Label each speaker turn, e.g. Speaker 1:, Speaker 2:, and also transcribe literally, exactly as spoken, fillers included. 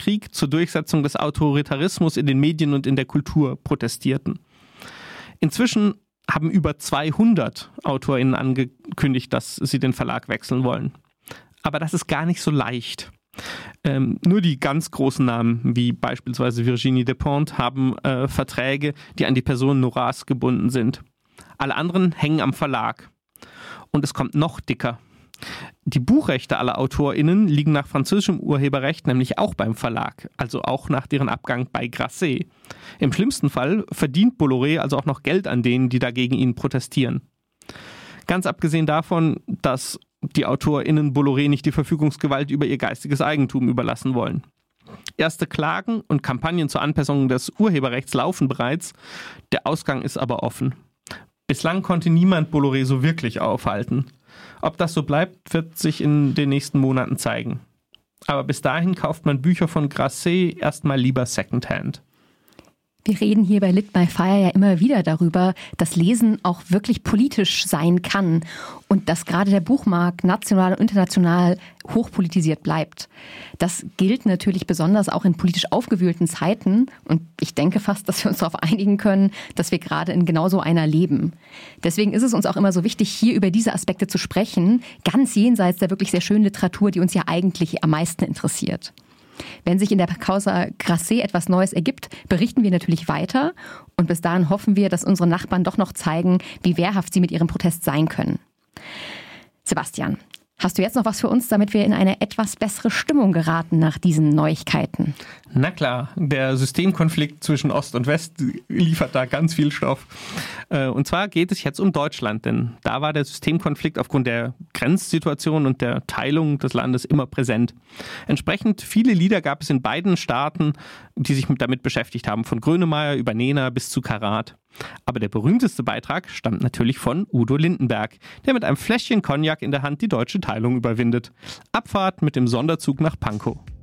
Speaker 1: Krieg zur Durchsetzung des Autoritarismus in den Medien und in der Kultur protestierten. Inzwischen haben über zweihundert AutorInnen angekündigt, dass sie den Verlag wechseln wollen. Aber das ist gar nicht so leicht. Ähm, nur die ganz großen Namen, wie beispielsweise Virginie Despentes, haben äh, Verträge, die an die Person Noras gebunden sind. Alle anderen hängen am Verlag. Und es kommt noch dicker. Die Buchrechte aller AutorInnen liegen nach französischem Urheberrecht nämlich auch beim Verlag, also auch nach deren Abgang bei Grasset. Im schlimmsten Fall verdient Bolloré also auch noch Geld an denen, die dagegen ihn protestieren. Ganz abgesehen davon, dass die AutorInnen Bolloré nicht die Verfügungsgewalt über ihr geistiges Eigentum überlassen wollen. Erste Klagen und Kampagnen zur Anpassung des Urheberrechts laufen bereits, der Ausgang ist aber offen. Bislang konnte niemand Bolloré so wirklich aufhalten. Ob das so bleibt, wird sich in den nächsten Monaten zeigen. Aber bis dahin kauft man Bücher von Grasset erstmal lieber Secondhand.
Speaker 2: Wir reden hier bei Lit by Fire ja immer wieder darüber, dass Lesen auch wirklich politisch sein kann und dass gerade der Buchmarkt national und international hochpolitisiert bleibt. Das gilt natürlich besonders auch in politisch aufgewühlten Zeiten und ich denke fast, dass wir uns darauf einigen können, dass wir gerade in genau so einer leben. Deswegen ist es uns auch immer so wichtig, hier über diese Aspekte zu sprechen, ganz jenseits der wirklich sehr schönen Literatur, die uns ja eigentlich am meisten interessiert. Wenn sich in der Causa Grasset etwas Neues ergibt, berichten wir natürlich weiter. Und bis dahin hoffen wir, dass unsere Nachbarn doch noch zeigen, wie wehrhaft sie mit ihrem Protest sein können. Sebastian, hast du jetzt noch was für uns, damit wir in eine etwas bessere Stimmung geraten nach diesen Neuigkeiten?
Speaker 1: Na klar, der Systemkonflikt zwischen Ost und West liefert da ganz viel Stoff. Und zwar geht es jetzt um Deutschland, denn da war der Systemkonflikt aufgrund der Grenzsituation und der Teilung des Landes immer präsent. Entsprechend viele Lieder gab es in beiden Staaten, die sich damit beschäftigt haben, von Grönemeyer über Nena bis zu Karat. Aber der berühmteste Beitrag stammt natürlich von Udo Lindenberg, der mit einem Fläschchen Cognac in der Hand die deutsche Teilung überwindet. Abfahrt mit dem Sonderzug nach Pankow.